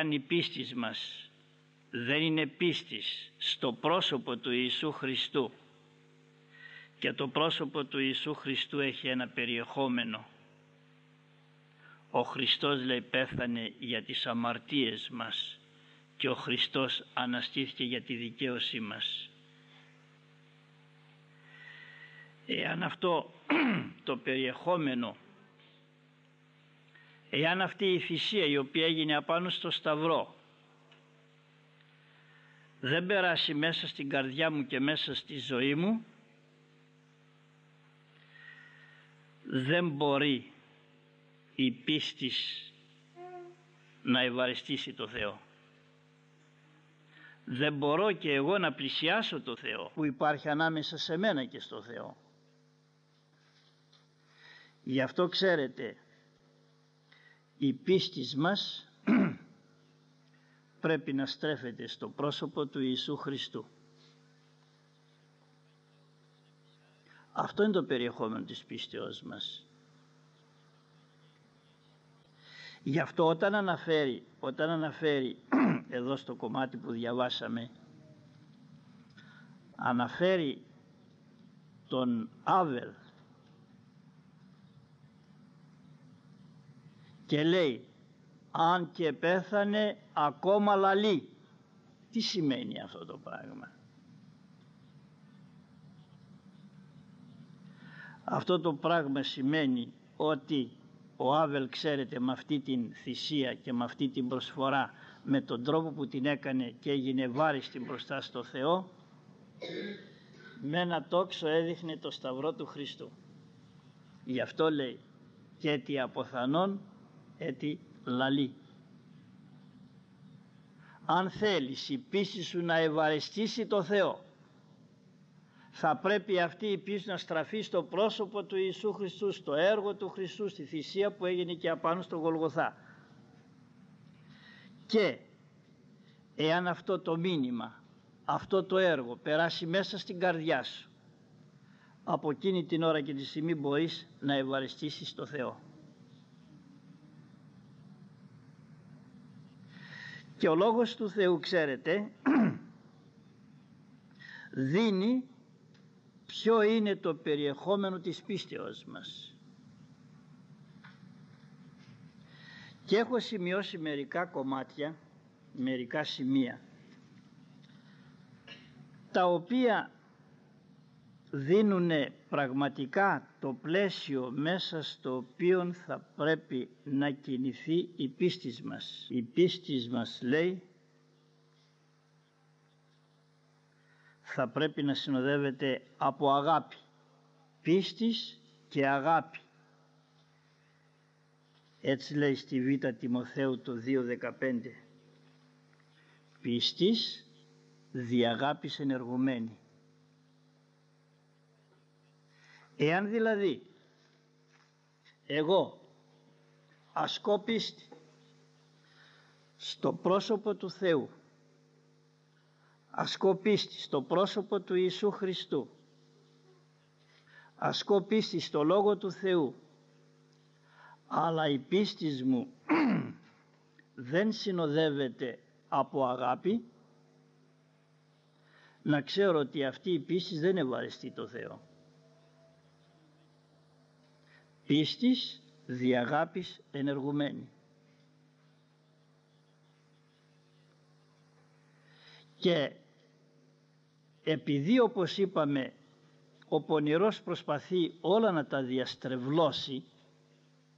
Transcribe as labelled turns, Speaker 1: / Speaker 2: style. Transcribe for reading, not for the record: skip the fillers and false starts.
Speaker 1: εάν η πίστη μας δεν είναι πίστης στο πρόσωπο του Ιησού Χριστού, και το πρόσωπο του Ιησού Χριστού έχει ένα περιεχόμενο. Ο Χριστός, λέει, πέθανε για τις αμαρτίες μας και ο Χριστός αναστήθηκε για τη δικαίωσή μας. Εάν αυτό το περιεχόμενο, εάν αυτή η θυσία η οποία έγινε απάνω στο Σταυρό δεν περάσει μέσα στην καρδιά μου και μέσα στη ζωή μου, δεν μπορεί η πίστης να ευαρεστήσει το Θεό. Δεν μπορώ και εγώ να πλησιάσω το Θεό που υπάρχει ανάμεσα σε μένα και στο Θεό. Γι' αυτό, ξέρετε, η πίστης μας πρέπει να στρέφεται στο πρόσωπο του Ιησού Χριστού. Αυτό είναι το περιεχόμενο της πίστεως μας. Γι' αυτό όταν αναφέρει εδώ στο κομμάτι που διαβάσαμε, αναφέρει τον Άβελ και λέει αν και πέθανε ακόμα λαλεί. Τι σημαίνει αυτό το πράγμα? Αυτό το πράγμα σημαίνει ότι ο Άβελ, ξέρετε, με αυτή την θυσία και με αυτή την προσφορά, με τον τρόπο που την έκανε και έγινε βάριστη μπροστά στο Θεό, με ένα τόξο έδειχνε το Σταυρό του Χριστού. Γι' αυτό λέει και έτι αποθανόν έτι λαλεί. Αν θέλεις η πίστη σου να ευαρεστήσει το Θεό, θα πρέπει αυτή η πίστη να στραφεί στο πρόσωπο του Ιησού Χριστού, στο έργο του Χριστού, στη θυσία που έγινε και απάνω στο Γολγοθά. Και εάν αυτό το μήνυμα, αυτό το έργο περάσει μέσα στην καρδιά σου, από εκείνη την ώρα και τη στιγμή μπορείς να ευαρεστήσεις το Θεό. Και ο Λόγος του Θεού, ξέρετε, δίνει ποιο είναι το περιεχόμενο της πίστεως μας. Και έχω σημειώσει μερικά κομμάτια, μερικά σημεία, τα οποία δίνουν πραγματικά το πλαίσιο μέσα στο οποίο θα πρέπει να κινηθεί η πίστη μας. Η πίστη μας, λέει, θα πρέπει να συνοδεύεται από αγάπη. Πίστης και αγάπη. Έτσι λέει στη Β' Τιμοθέου το 2:15. Πίστης δι' αγάπης ενεργουμένη. Εάν δηλαδή εγώ ασκώ πίστη στο πρόσωπο του Θεού, ασκώ πίστη στο πρόσωπο του Ιησού Χριστού, ασκώ πίστη στο Λόγο του Θεού, αλλά η πίστη μου δεν συνοδεύεται από αγάπη, να ξέρω ότι αυτή η πίστη δεν ευαρεστεί το Θεό. Πίστης δι' αγάπης ενεργουμένη. Και επειδή, όπως είπαμε, ο πονηρός προσπαθεί όλα να τα διαστρεβλώσει,